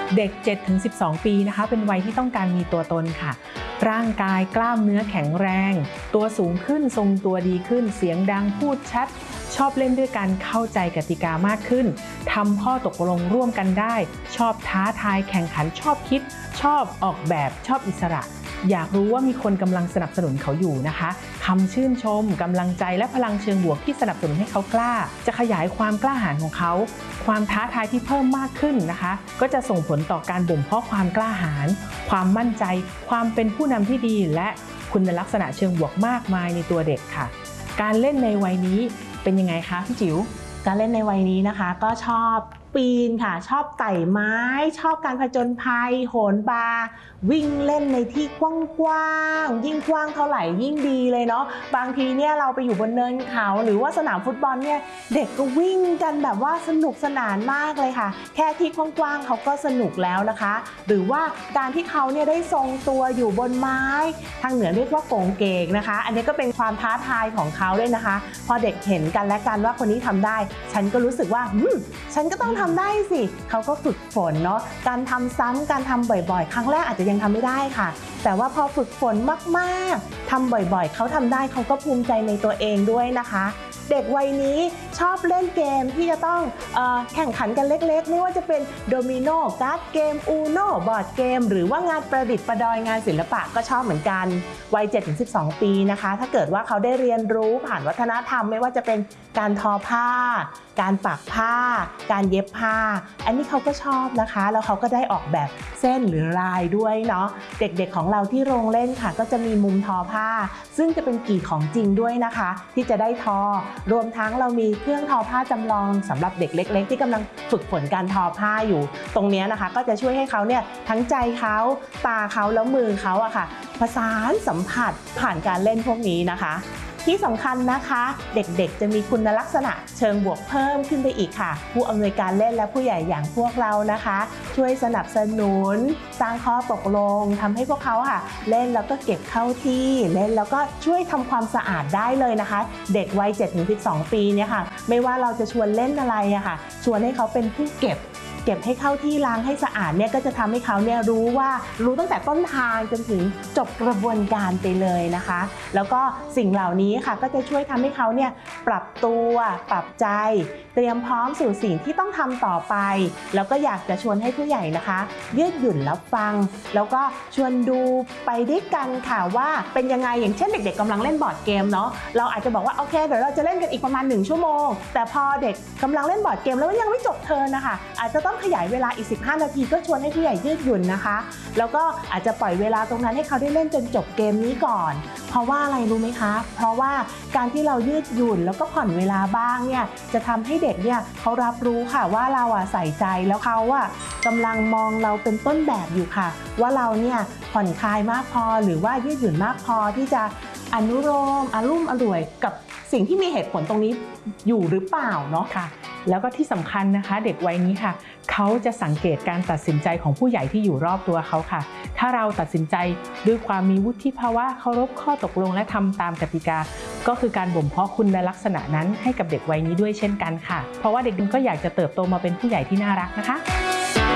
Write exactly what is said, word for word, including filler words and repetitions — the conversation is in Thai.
เด็ก เจ็ดถึงสิบสอง ปีนะคะเป็นวัยที่ต้องการมีตัวตนค่ะร่างกายกล้ามเนื้อแข็งแรงตัวสูงขึ้นทรงตัวดีขึ้นเสียงดังพูดชัดชอบเล่นด้วยกันเข้าใจกติกามากขึ้นทำข้อตกลงร่วมกันได้ชอบท้าทายแข่งขันชอบคิดชอบออกแบบชอบอิสระอยากรู้ว่ามีคนกำลังสนับสนุนเขาอยู่นะคะคำชื่นชมกำลังใจและพลังเชิงบวกที่สนับสนุนให้เขากล้าจะขยายความกล้าหาญของเขาความท้าทายที่เพิ่มมากขึ้นนะคะก็จะส่งผลต่อการบ่มเพาะความกล้าหาญความมั่นใจความเป็นผู้นำที่ดีและคุณลักษณะเชิงบวกมากมายในตัวเด็กค่ะการเล่นในวัยนี้เป็นยังไงคะพี่จิ๋วการเล่นในวัยนี้นะคะก็ชอบปีนค่ะชอบไต่ไม้ชอบการผจญภัยโหนบาร์วิ่งเล่นในที่กว้างๆยิ่งกว้างเท่าไหร่ยิ่งดีเลยเนาะบางทีเนี่ยเราไปอยู่บนเนินเขาหรือว่าสนามฟุตบอลเนี่ยเด็กก็วิ่งกันแบบว่าสนุกสนานมากเลยค่ะแค่ที่กว้างๆเขาก็สนุกแล้วนะคะหรือว่าการที่เขาเนี่ยได้ทรงตัวอยู่บนไม้ทางเหนือเรียกว่าโกงเกงนะคะอันนี้ก็เป็นความท้าทายของเขาด้วยนะคะพอเด็กเห็นกันและกันว่าคนนี้ทำได้ฉันก็รู้สึกว่าฉันก็ต้องทำได้สิเขาก็ฝึกฝนเนาะการทำซ้ำการทำบ่อยๆครั้งแรกอาจจะยังทำไม่ได้ค่ะแต่ว่าพอฝึกฝนมากๆทำบ่อยๆเขาทำได้เขาก็ภูมิใจในตัวเองด้วยนะคะเด็กวัยนี้ชอบเล่นเกมที่จะต้องเอ่อแข่งขันกันเล็กๆไม่ว่าจะเป็นโดมิโนการ์ดเกมอูโน่บอร์ดเกมหรือว่างานประดิษฐ์ประดอยงานศิลปะก็ชอบเหมือนกันวัย เจ็ดถึงสิบสอง ปีนะคะถ้าเกิดว่าเขาได้เรียนรู้ผ่านวัฒนธรรมไม่ว่าจะเป็นการทอผ้าการปักผ้าการเย็บผ้าอันนี้เขาก็ชอบนะคะแล้วเขาก็ได้ออกแบบเส้นหรือลายด้วยเนาะเด็กๆของเราที่โรงเล่นค่ะก็จะมีมุมทอผ้าซึ่งจะเป็นกี่ของจริงด้วยนะคะที่จะได้ทอรวมทั้งเรามีเครื่องทอผ้าจำลองสำหรับเด็กเล็กๆที่กำลังฝึกฝนการทอผ้าอยู่ตรงนี้นะคะก็จะช่วยให้เขาเนี่ยทั้งใจเขาตาเขาแล้วมือเขาอะค่ะประสานสัมผัสผ่านการเล่นพวกนี้นะคะที่สำคัญนะคะเด็กๆจะมีคุณลักษณะเชิงบวกเพิ่มขึ้นไปอีกค่ะผู้อำนวยการเล่นและผู้ใหญ่อย่างพวกเรานะคะช่วยสนับสนุนสร้างข้อตกลงทำให้พวกเขาค่ะเล่นแล้วก็เก็บเข้าที่เล่นแล้วก็ช่วยทำความสะอาดได้เลยนะคะเด็กวัย เจ็ดถึงสิบสอง ปีเนี่ยค่ะไม่ว่าเราจะชวนเล่นอะไรอะค่ะชวนให้เขาเป็นผู้เก็บเก็บให้เข้าที่ล้างให้สะอาดเนี่ยก็จะทำให้เขาเนี่ยรู้ว่ารู้ตั้งแต่ต้นทางจนถึงจบกระบวนการไปเลยนะคะแล้วก็สิ่งเหล่านี้ค่ะก็จะช่วยทำให้เขาเนี่ยปรับตัวปรับใจเตรียมพร้อมสู่สิ่งที่ต้องทำต่อไปแล้วก็อยากจะชวนให้ผู้ใหญ่นะคะยืดหยุ่นรับฟังแล้วก็ชวนดูไปด้วยกันค่ะว่าเป็นยังไงอย่างเช่นเด็กๆกำลังเล่นบอร์ดเกมเนาะเราอาจจะบอกว่าโอเคเดี๋ยวเราจะเล่นกันอีกประมาณหนึ่งชั่วโมงแต่พอเด็กกำลังเล่นบอร์ดเกมแล้วยังไม่จบเทิร์นนะคะอาจจะต้องขยายเวลาอีกสิบห้านาทีก็ชวนให้ผู้ใหญ่ยืดหยุ่นนะคะแล้วก็อาจจะปล่อยเวลาตรงนั้นให้เขาได้เล่นจนจบเกมนี้ก่อนเพราะว่าอะไรรู้ไหมคะเพราะว่าการที่เรายืดหยุ่นแล้วก็ผ่อนเวลาบ้างเนี่ยจะทำให้เด็กเนี่ยเขารับรู้ค่ะว่าเราอ่ะใส่ใจแล้วเขาอ่ะกำลังมองเราเป็นต้นแบบอยู่ค่ะว่าเราเนี่ยผ่อนคลายมากพอหรือว่ายืดหยุ่นมากพอที่จะอนุโลมอารมุ่มอร่วยกับสิ่งที่มีเหตุผลตรงนี้อยู่หรือเปล่าเนาะค่ะแล้วก็ที่สำคัญนะคะเด็กวัยนี้ค่ะเขาจะสังเกตการตัดสินใจของผู้ใหญ่ที่อยู่รอบตัวเขาค่ะถ้าเราตัดสินใจด้วยความมีวุฒิภาวะเคารพข้อตกลงและทำตามกติกาก็คือการบ่มเพาะคุณลักษณะนั้นให้กับเด็กวัยนี้ด้วยเช่นกันค่ะเพราะว่าเด็กๆก็อยากจะเติบโตมาเป็นผู้ใหญ่ที่น่ารักนะคะ